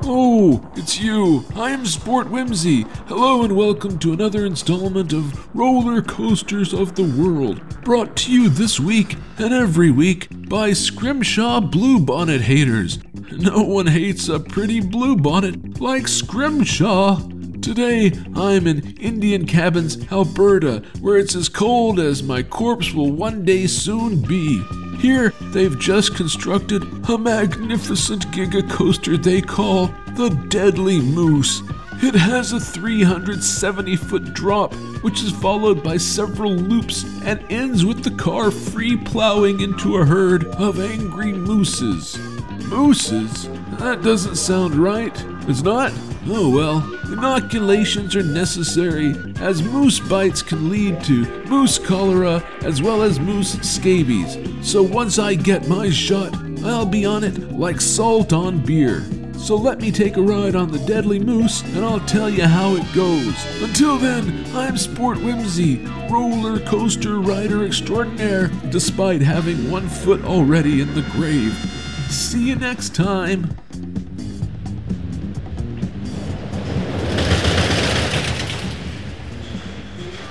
Oh, it's you. I am Sport Whimsy. Hello and welcome to another installment of Roller Coasters of the World, brought to you this week and every week by Scrimshaw Bluebonnet haters. No one hates a pretty bluebonnet like Scrimshaw. Today, I'm in Indian Cabins, Alberta, where it's as cold as my corpse will one day soon be. Here, they've just constructed a magnificent giga coaster they call the Deadly Moose. It has a 370-foot drop, which is followed by several loops and ends with the car free plowing into a herd of angry mooses. Mooses? That doesn't sound right. It's not? Oh well, inoculations are necessary, as moose bites can lead to moose cholera as well as moose scabies. So once I get my shot, I'll be on it like salt on beer. So let me take a ride on the Deadly Moose and I'll tell you how it goes. Until then, I'm Sport Whimsy, roller coaster rider extraordinaire, despite having one foot already in the grave. See you next time.